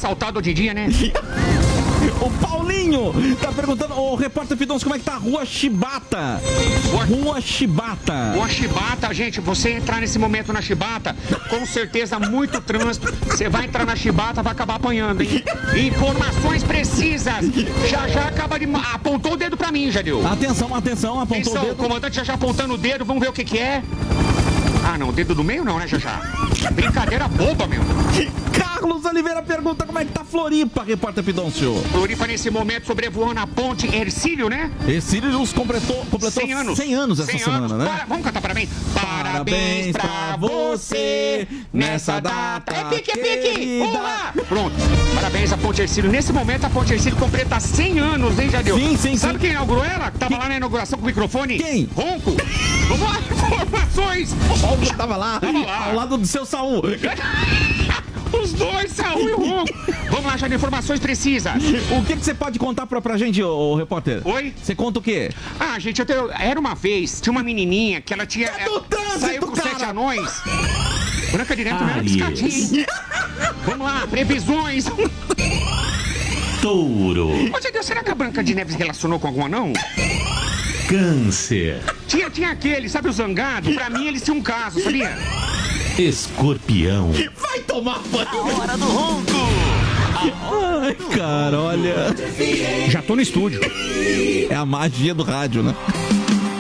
assaltado hoje em dia, né? O Paulinho tá perguntando, o repórter Pidoncio, como é que tá a Rua Chibata? Rua Chibata. Rua Chibata, gente, você entrar nesse momento na Chibata, com certeza muito trânsito. Você vai entrar na Chibata, vai acabar apanhando, hein? Informações precisas. Já acaba de... Apontou o dedo pra mim, Jadil. Atenção, apontou o dedo. O comandante já apontando o dedo, vamos ver o que é. Ah, não, dedo do meio não, né, já. Brincadeira boba, meu. Carlos Oliveira pergunta como é que tá Floripa, repórter Pidoncio. Floripa, nesse momento, sobrevoando a ponte Hercílio, né? Hercílio completou 100 anos essa semana, né? Vamos cantar parabéns. Parabéns pra você nessa data. É pique! Olá! Pronto. Parabéns à ponte Hercílio. Nesse momento, a ponte Hercílio completa 100 anos, hein, Jadil? Sim. Sabe quem inaugurou ela? Tava lá na inauguração com o microfone? Quem? Ronco. Vamos lá, informações. Tava lá, ao lado do seu Saul. Os dois, Saul e o Ronco. Vamos lá, já de informações precisas. O que você pode contar pra gente, ô repórter? Oi? Você conta o quê? Ah, gente, era uma vez, tinha uma menininha que ela tinha... saiu com 7 anões. Branca direto, não era piscadinha, hein? Vamos lá, previsões. Touro. Ô, Deus, será que a Branca de Neve se relacionou com algum anão? Câncer. Tinha aquele, sabe o zangado? Pra mim eles tinham um caso, sabia? Escorpião. Vai tomar banho. A hora do ronco. Ai, cara, olha. Já tô no estúdio. É a magia do rádio, né?